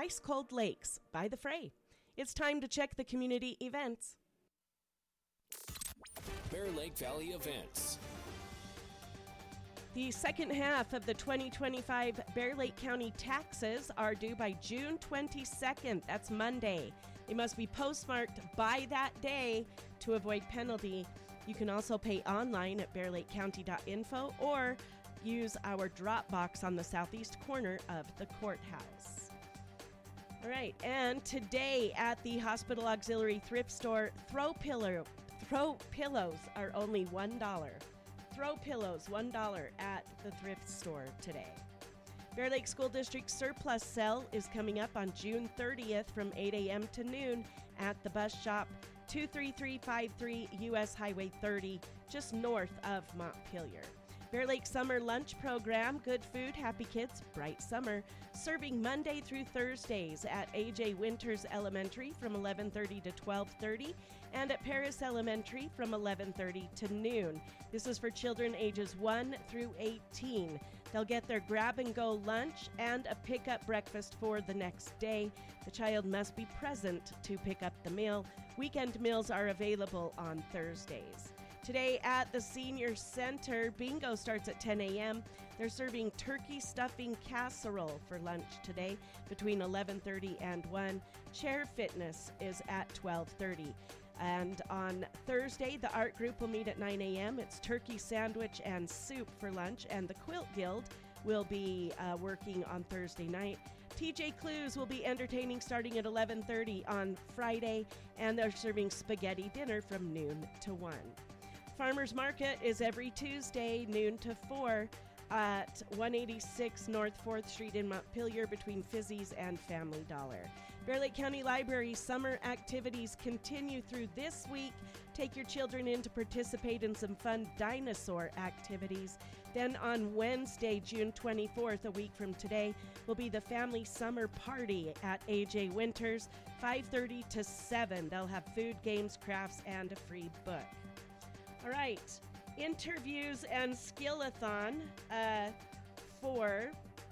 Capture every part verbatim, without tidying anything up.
Ice Cold Lakes by the Fray. It's time to check the community events. Bear Lake Valley events. The second half of the twenty twenty-five Bear Lake County taxes are due by June twenty-second. That's Monday. They must be postmarked by that day to avoid penalty. You can also pay online at bear lake county dot info or use our drop box on the southeast corner of the courthouse. All right, and today at the Hospital Auxiliary Thrift Store, throw pillow, throw pillows are only one dollar. Throw pillows, one dollar at the thrift store today. Bear Lake School District surplus sale is coming up on June thirtieth from eight a.m. to noon at the bus shop, two three three five three U S Highway thirty, just north of Montpelier. Bear Lake Summer Lunch Program, good food, happy kids, bright summer, serving Monday through Thursdays at A J Winters Elementary from eleven thirty to twelve thirty and at Paris Elementary from eleven thirty to noon. This is for children ages one through eighteen. They'll get their grab-and-go lunch and a pick-up breakfast for the next day. The child must be present to pick up the meal. Weekend meals are available on Thursdays. Today at the Senior Center, bingo starts at ten a.m. They're serving turkey stuffing casserole for lunch today between eleven thirty and one. Chair fitness is at twelve thirty. And on Thursday, the art group will meet at nine a.m. It's turkey sandwich and soup for lunch, and the Quilt Guild will be uh, working on Thursday night. T J Clues will be entertaining starting at eleven thirty on Friday, and they're serving spaghetti dinner from noon to one. Farmers Market is every Tuesday, noon to four, at one eighty-six North fourth Street in Montpelier between Fizzy's and Family Dollar. Bear Lake County Library summer activities continue through this week. Take your children in to participate in some fun dinosaur activities. Then on Wednesday, June twenty-fourth, a week from today, will be the Family Summer Party at A J Winters, five thirty to seven. They'll have food, games, crafts, and a free book. All right, interviews and skill-a-thon uh, for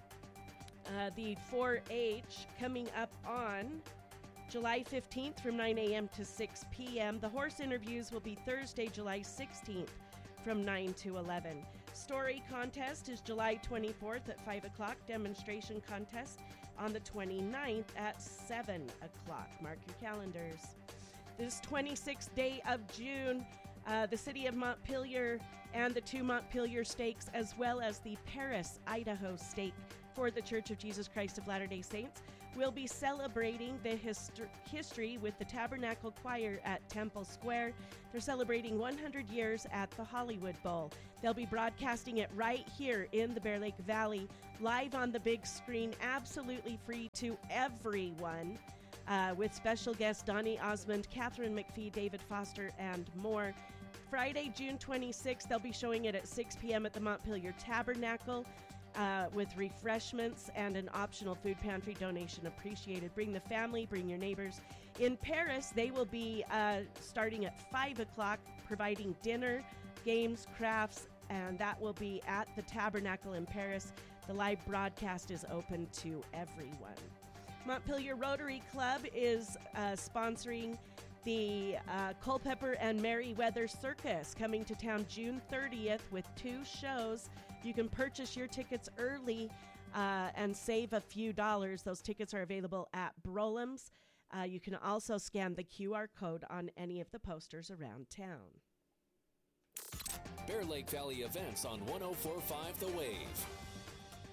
uh, the four H coming up on July fifteenth from nine a.m. to six p.m. The horse interviews will be Thursday, July sixteenth from nine to eleven. Story contest is July twenty-fourth at five o'clock. Demonstration contest on the twenty-ninth at seven o'clock. Mark your calendars. This twenty-sixth day of June, Uh, the city of Montpelier and the two Montpelier stakes, as well as the Paris, Idaho stake for the Church of Jesus Christ of Latter-day Saints, will be celebrating the hist- history with the Tabernacle Choir at Temple Square. They're celebrating one hundred years at the Hollywood Bowl. They'll be broadcasting it right here in the Bear Lake Valley, live on the big screen, absolutely free to everyone. Uh, with special guests Donnie Osmond, Catherine McPhee, David Foster, and more. Friday, June twenty-sixth, they'll be showing it at six p.m. at the Montpelier Tabernacle uh, with refreshments and an optional food pantry donation appreciated. Bring the family, bring your neighbors. In Paris, they will be uh, starting at five o'clock, providing dinner, games, crafts, and that will be at the Tabernacle in Paris. The live broadcast is open to everyone. Montpelier Rotary Club is uh, sponsoring the uh, Culpeper and Merriweather Circus coming to town June thirtieth with two shows. You can purchase your tickets early uh, and save a few dollars. Those tickets are available at Brolam's. Uh, you can also scan the Q R code on any of the posters around town. Bear Lake Valley events on one oh four point five The Wave.